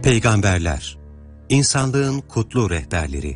Peygamberler, insanlığın kutlu rehberleri.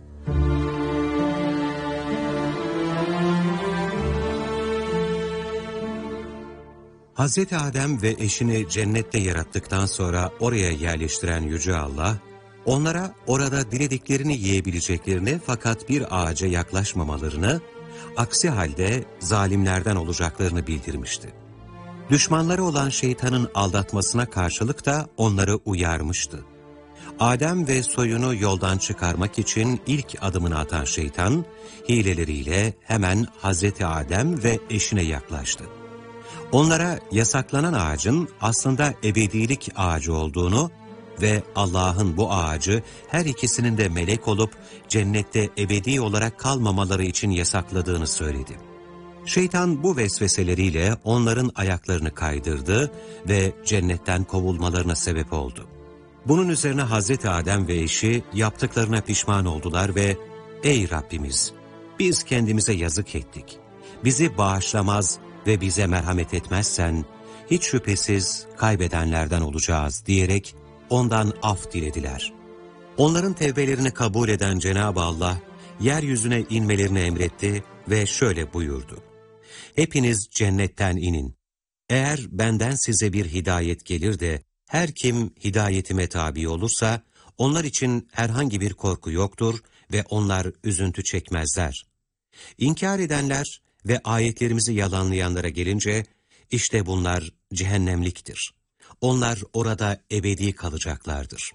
Hz. Adem ve eşini cennette yarattıktan sonra oraya yerleştiren Yüce Allah, onlara orada dilediklerini yiyebileceklerini fakat bir ağaca yaklaşmamalarını, aksi halde zalimlerden olacaklarını bildirmişti. Düşmanları olan şeytanın aldatmasına karşılık da onları uyarmıştı. Adem ve soyunu yoldan çıkarmak için ilk adımını atan şeytan, hileleriyle hemen Hazreti Adem ve eşine yaklaştı. Onlara yasaklanan ağacın aslında ebedilik ağacı olduğunu ve Allah'ın bu ağacı her ikisinin de melek olup cennette ebedi olarak kalmamaları için yasakladığını söyledi. Şeytan bu vesveseleriyle onların ayaklarını kaydırdı ve cennetten kovulmalarına sebep oldu. Bunun üzerine Hazreti Adem ve eşi yaptıklarına pişman oldular ve "Ey Rabbimiz, biz kendimize yazık ettik. Bizi bağışlamaz ve bize merhamet etmezsen hiç şüphesiz kaybedenlerden olacağız" diyerek ondan af dilediler. Onların tevbelerini kabul eden Cenab-ı Allah yeryüzüne inmelerini emretti ve şöyle buyurdu: "Hepiniz cennetten inin. Eğer benden size bir hidayet gelir de her kim hidayetime tabi olursa onlar için herhangi bir korku yoktur ve onlar üzüntü çekmezler. İnkar edenler ve ayetlerimizi yalanlayanlara gelince işte bunlar cehennemliktir. Onlar orada ebedi kalacaklardır."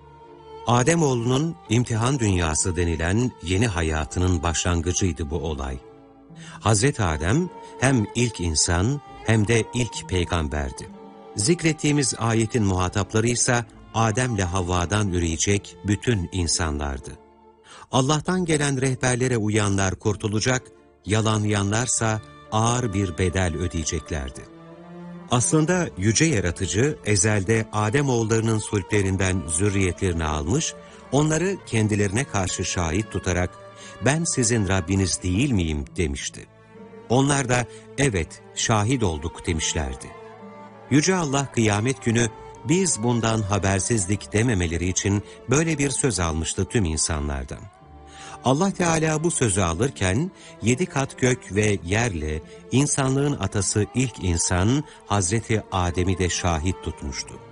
Ademoğlunun imtihan dünyası denilen yeni hayatının başlangıcıydı bu olay. Hazreti Adem hem ilk insan hem de ilk peygamberdi. Zikrettiğimiz ayetin muhatapları ise Adem'le Havva'dan üreyecek bütün insanlardı. Allah'tan gelen rehberlere uyanlar kurtulacak, yalanlayanlarsa ağır bir bedel ödeyeceklerdi. Aslında yüce yaratıcı ezelde Ademoğullarının sulplerinden zürriyetlerini almış, onları kendilerine karşı şahit tutarak "Ben sizin Rabbiniz değil miyim?" demişti. Onlar da "Evet, şahit olduk" demişlerdi. Yüce Allah kıyamet günü "Biz bundan habersizdik" dememeleri için böyle bir söz almıştı tüm insanlardan. Allah Teala bu sözü alırken 7 kat gök ve yerle insanlığın atası ilk insan Hazreti Adem'i de şahit tutmuştu.